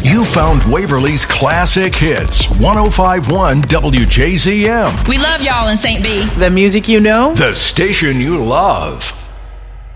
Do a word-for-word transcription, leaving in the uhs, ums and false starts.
You found Waverly's classic hits, one oh five point one W J Z M. We love y'all in Saint B. The music you know. The station you love.